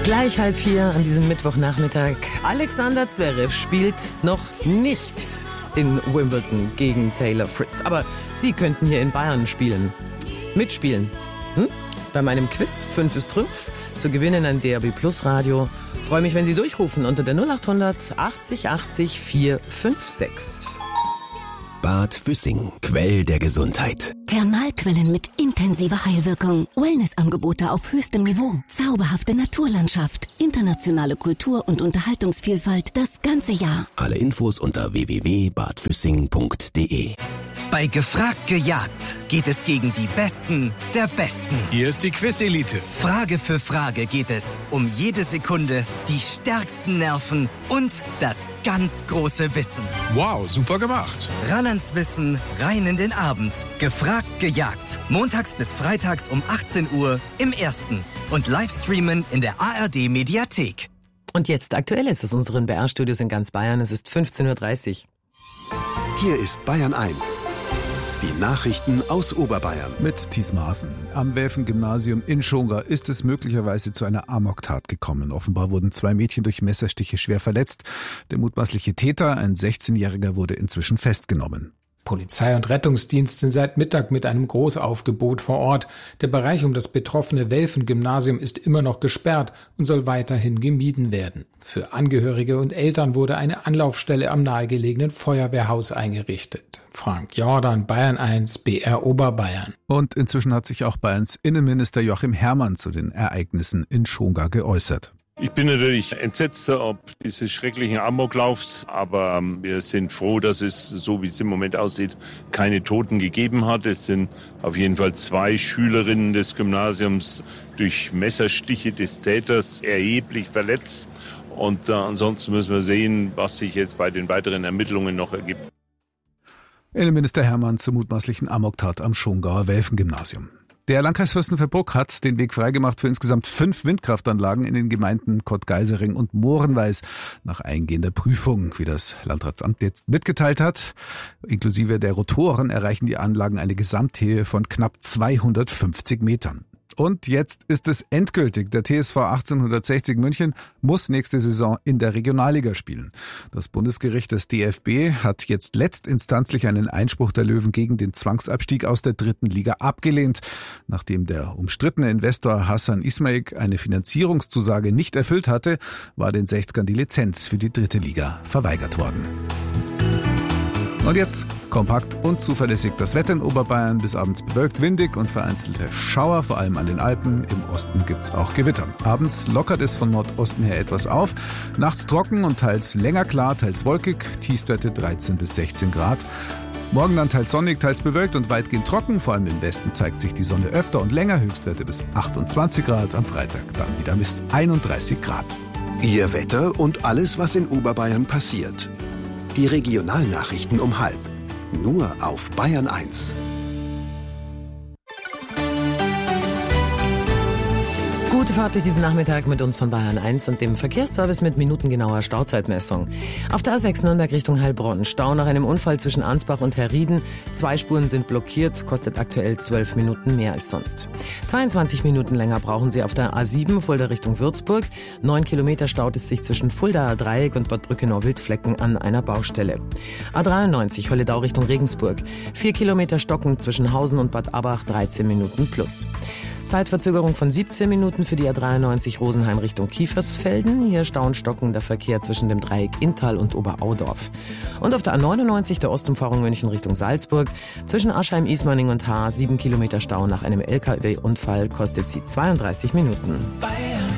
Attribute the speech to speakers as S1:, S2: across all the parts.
S1: Gleich 3:30 an diesem Mittwochnachmittag. Alexander Zverev spielt noch nicht in Wimbledon gegen Taylor Fritz. Aber Sie könnten hier in Bayern mitspielen. Bei meinem Quiz 5 ist Trümpf zu gewinnen ein DAB Plus Radio. Freue mich, wenn Sie durchrufen unter der 0800 80 80 456.
S2: Bad Füssing, Quell der Gesundheit.
S3: Thermalquellen mit intensiver Heilwirkung. Wellnessangebote auf höchstem Niveau. Zauberhafte Naturlandschaft. Internationale Kultur- und Unterhaltungsvielfalt das ganze Jahr.
S2: Alle Infos unter www.badfüssing.de.
S4: Bei Gefragt gejagt geht es gegen die Besten der Besten.
S5: Hier ist die Quiz-Elite.
S4: Frage für Frage geht es um jede Sekunde, die stärksten Nerven und das ganz große Wissen.
S5: Wow, super gemacht.
S4: Ran ans Wissen, rein in den Abend. Gefragt gejagt. Montags bis freitags um 18 Uhr im Ersten. Und Livestreamen in der ARD-Mediathek.
S1: Und jetzt aktuell ist es unseren BR-Studios in ganz Bayern. Es ist 15:30 Uhr.
S2: Hier ist Bayern 1. Die Nachrichten aus Oberbayern.
S6: Mit Thies Maaßen. Am Welfen-Gymnasium in Schongau ist es möglicherweise zu einer Amoktat gekommen. Offenbar wurden 2 Mädchen durch Messerstiche schwer verletzt. Der mutmaßliche Täter, ein 16-Jähriger, wurde inzwischen festgenommen.
S7: Polizei und Rettungsdienst sind seit Mittag mit einem Großaufgebot vor Ort. Der Bereich um das betroffene Welfen-Gymnasium ist immer noch gesperrt und soll weiterhin gemieden werden. Für Angehörige und Eltern wurde eine Anlaufstelle am nahegelegenen Feuerwehrhaus eingerichtet. Frank Jordan, Bayern 1, BR Oberbayern.
S6: Und inzwischen hat sich auch Bayerns Innenminister Joachim Herrmann zu den Ereignissen in Schongau geäußert.
S8: Ich bin natürlich entsetzt ob dieses schrecklichen Amoklaufs, aber wir sind froh, dass es, so wie es im Moment aussieht, keine Toten gegeben hat. Es sind auf jeden Fall 2 Schülerinnen des Gymnasiums durch Messerstiche des Täters erheblich verletzt. Und ansonsten müssen wir sehen, was sich jetzt bei den weiteren Ermittlungen noch ergibt.
S6: Innenminister Herrmann zur mutmaßlichen Amoktat am Schongauer Welfen-Gymnasium. Der Landkreis Fürstenfeldbruck hat den Weg freigemacht für insgesamt 5 Windkraftanlagen in den Gemeinden Kottgeisering und Mohrenweis nach eingehender Prüfung, wie das Landratsamt jetzt mitgeteilt hat. Inklusive der Rotoren erreichen die Anlagen eine Gesamthöhe von knapp 250 Metern. Und jetzt ist es endgültig. Der TSV 1860 München muss nächste Saison in der Regionalliga spielen. Das Bundesgericht des DFB hat jetzt letztinstanzlich einen Einspruch der Löwen gegen den Zwangsabstieg aus der 3. Liga abgelehnt. Nachdem der umstrittene Investor Hassan Ismail eine Finanzierungszusage nicht erfüllt hatte, war den 60ern die Lizenz für die 3. Liga verweigert worden. Und jetzt kompakt und zuverlässig das Wetter in Oberbayern. Bis abends bewölkt, windig und vereinzelte Schauer, vor allem an den Alpen. Im Osten gibt's auch Gewitter. Abends lockert es von Nordosten her etwas auf. Nachts trocken und teils länger klar, teils wolkig. Tiefstwerte 13 bis 16 Grad. Morgen dann teils sonnig, teils bewölkt und weitgehend trocken. Vor allem im Westen zeigt sich die Sonne öfter und länger. Höchstwerte bis 28 Grad. Am Freitag dann wieder bis 31 Grad.
S2: Ihr Wetter und alles, was in Oberbayern passiert. Die Regionalnachrichten um 12:30. Nur auf Bayern 1.
S1: Gute Fahrt durch diesen Nachmittag mit uns von Bayern 1 und dem Verkehrsservice mit minutengenauer Stauzeitmessung. Auf der A6 Nürnberg Richtung Heilbronn. Stau nach einem Unfall zwischen Ansbach und Herrieden. 2 Spuren sind blockiert, kostet aktuell 12 Minuten mehr als sonst. 22 Minuten länger brauchen Sie auf der A7 Fulda Richtung Würzburg. 9 Kilometer staut es sich zwischen Fuldaer Dreieck und Bad Brückenau-Wildflecken an einer Baustelle. A93 Holledau Richtung Regensburg. 4 Kilometer stocken zwischen Hausen und Bad Abach, 13 Minuten plus. Zeitverzögerung von 17 Minuten für die A93 Rosenheim Richtung Kiefersfelden. Hier stocken der Verkehr zwischen dem Dreieck Inntal und Oberaudorf. Und auf der A99 der Ostumfahrung München Richtung Salzburg. Zwischen Aschheim, Ismaning und Haar 7 Kilometer Stau nach einem LKW-Unfall, kostet sie 32 Minuten.
S3: Bayern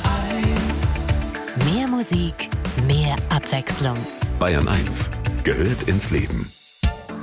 S3: 1. Mehr Musik, mehr Abwechslung.
S2: Bayern 1 gehört ins Leben.